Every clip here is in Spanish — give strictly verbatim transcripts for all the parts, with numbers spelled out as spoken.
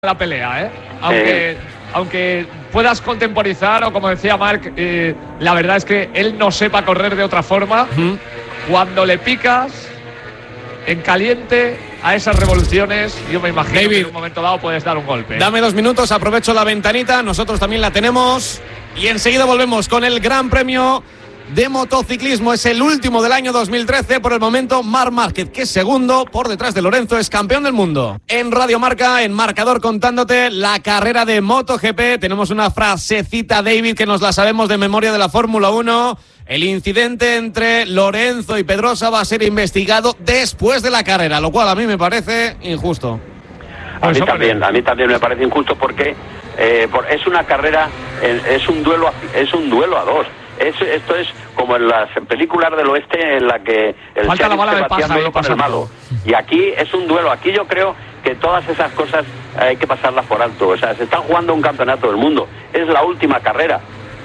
la pelea, ¿eh? Aunque, eh. aunque puedas contemporizar, o como decía Marc, eh, la verdad es que él no sepa correr de otra forma. Uh-huh. Cuando le picas en caliente a esas revoluciones, yo me imagino David, que en un momento dado puedes dar un golpe. Dame dos minutos, aprovecho la ventanita, nosotros también la tenemos y enseguida volvemos con el Gran Premio de motociclismo. Es el último del año dos mil trece. Por el momento, Marc Márquez, que es segundo por detrás de Lorenzo, es campeón del mundo. En Radio Marca, en Marcador, contándote la carrera de MotoGP. Tenemos una frasecita, David, que nos la sabemos de memoria de la Fórmula uno. El incidente entre Lorenzo y Pedrosa va a ser investigado después de la carrera, lo cual a mí me parece injusto. A mí también, a mí también me parece injusto porque eh, es una carrera, es un duelo, es un duelo a dos. Es, esto es como en las películas del oeste en la que el Falta la bala se de paja con el malo. Y aquí es un duelo. Aquí yo creo que todas esas cosas hay que pasarlas por alto. O sea, se están jugando un campeonato del mundo. Es la última carrera.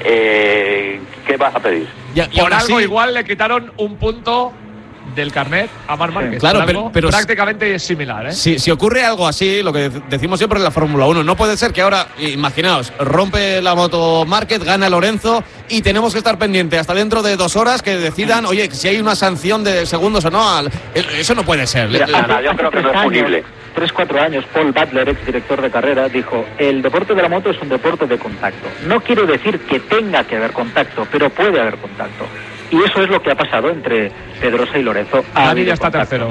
Eh, ¿Qué vas a pedir? Ya, por algo así, igual le quitaron un punto del carnet a Marc Márquez. Claro, pero, pero prácticamente es similar, ¿eh? Si, si ocurre algo así, lo que decimos siempre en la Fórmula uno, no puede ser que ahora, imaginaos, rompe la moto Márquez, gana Lorenzo y tenemos que estar pendientes hasta dentro de dos horas que decidan, oye, si hay una sanción de segundos o no. Eso no puede ser. Mira, Ana, yo creo que no es punible. Tres, cuatro años, Paul Butler, ex director de carrera, dijo: el deporte de la moto es un deporte de contacto. No quiero decir que tenga que haber contacto, pero puede haber contacto. Y eso es lo que ha pasado entre Pedrosa y Lorenzo. Dani ya está tercero.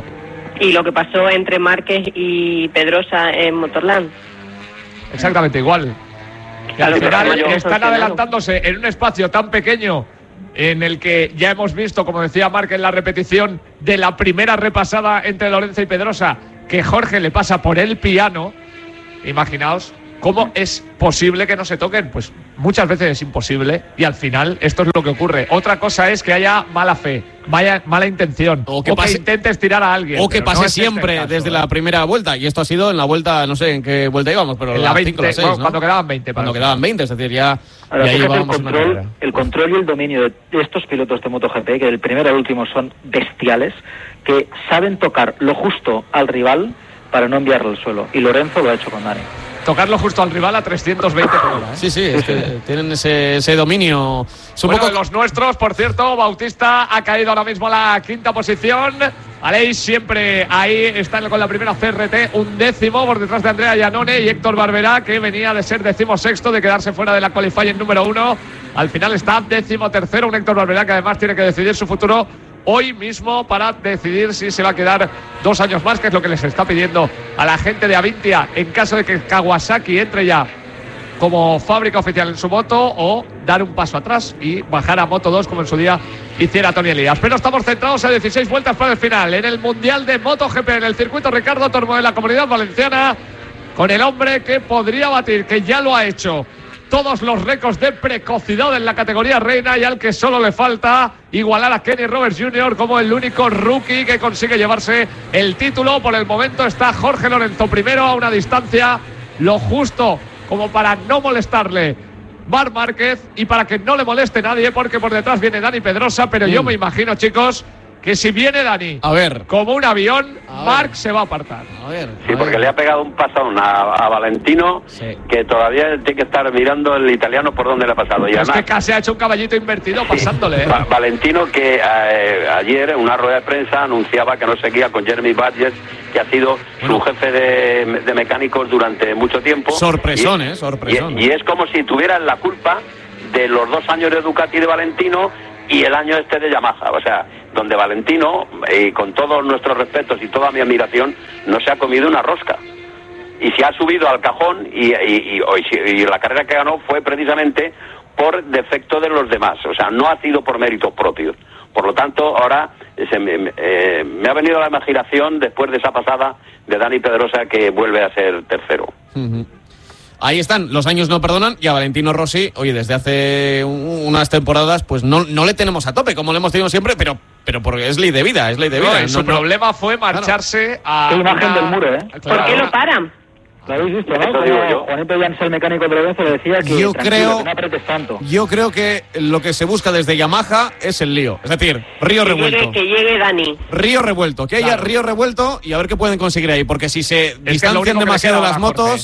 Y lo que pasó entre Márquez y Pedrosa en Motorland. Exactamente igual. Claro, al final están adelantándose en un espacio tan pequeño en el que ya hemos visto, como decía Marc en la repetición de la primera repasada entre Lorenzo y Pedrosa, que Jorge le pasa por el piano. Imaginaos ¿cómo es posible que no se toquen? Pues muchas veces es imposible y al final esto es lo que ocurre. Otra cosa es que haya mala fe, vaya mala intención, o que, o pase, que intentes tirar a alguien. O que pase no siempre este desde ¿eh? la primera vuelta. Y esto ha sido en la vuelta, no sé en qué vuelta íbamos, pero en la veinte, cinco, la seis, bueno, ¿no? Cuando quedaban veinte. Cuando quedaban veinte, es decir, ya, Ahora, ya llevábamos el control, una el control y el dominio de estos pilotos de MotoGP, que del primero al último son bestiales, que saben tocar lo justo al rival para no enviarlo al suelo. Y Lorenzo lo ha hecho con Dani. Tocarlo justo al rival a trescientos veinte por hora, ¿eh? Sí, sí, es que tienen ese, ese dominio. Es un bueno, poco de los nuestros, por cierto. Bautista ha caído ahora mismo a la quinta posición. Aleix siempre ahí está con la primera C R T, un décimo por detrás de Andrea Iannone y Héctor Barberá, que venía de ser decimosexto, de quedarse fuera de la qualifying número uno. Al final está décimo tercero, un Héctor Barberá que además tiene que decidir su futuro hoy mismo para decidir si se va a quedar dos años más, que es lo que les está pidiendo a la gente de Avintia en caso de que Kawasaki entre ya como fábrica oficial en su moto, o dar un paso atrás y bajar a Moto dos como en su día hiciera Toni Elías. Pero estamos centrados a dieciséis vueltas para el final en el Mundial de MotoGP en el circuito Ricardo Tormo de la Comunidad Valenciana, con el hombre que podría batir, que ya lo ha hecho, todos los récords de precocidad en la categoría reina, y al que solo le falta igualar a Kenny Roberts junior como el único rookie que consigue llevarse el título. Por el momento está Jorge Lorenzo primero a una distancia lo justo como para no molestarle Marc Márquez y para que no le moleste nadie, porque por detrás viene Dani Pedrosa. Pero mm. yo me imagino, chicos, que si viene Dani a ver. como un avión, Marc se va a apartar. A ver, a sí, porque ver. le ha pegado un pasón a, a Valentino, sí, que todavía tiene que estar mirando el italiano por dónde le ha pasado. Y es además, que casi ha hecho un caballito invertido sí, pasándole. ¿eh? Va, Valentino, que eh, ayer en una rueda de prensa anunciaba que no seguía con Jeremy Badges, que ha sido bueno. su jefe de, de mecánicos durante mucho tiempo. Sorpresón, ¿eh? Sorpresón. Y, y es como si tuvieran la culpa de los dos años de Ducati de Valentino y el año este de Yamaha. O sea, donde Valentino, y con todos nuestros respetos y toda mi admiración, no se ha comido una rosca. Y se ha subido al cajón y, y, y, y la carrera que ganó fue precisamente por defecto de los demás. O sea, no ha sido por méritos propios. Por lo tanto, ahora se me, eh, me ha venido a la imaginación después de esa pasada de Dani Pedrosa, que vuelve a ser tercero. Uh-huh. Ahí están, los años no perdonan, y a Valentino Rossi, oye, desde hace un, unas temporadas, pues no, no le tenemos a tope, como le hemos tenido siempre, pero pero porque es ley de vida, es ley de vida. No, no, su no, problema fue marcharse claro. a... Qué imagen una... del muro, ¿eh? Claro. ¿Por qué lo paran? Lo habéis visto, ¿no? Eso digo yo. Juanito Llans, el mecánico de Lorenzo, le decía que Yo creo, que no apretes tanto. yo creo que lo que se busca desde Yamaha es el lío. Es decir, río Que revuelto. llegue, que llegue Dani. Río revuelto, que haya Claro. río revuelto y a ver qué pueden conseguir ahí. Porque si se lo único distancian que le demasiado queda las ahora, Jorge. motos.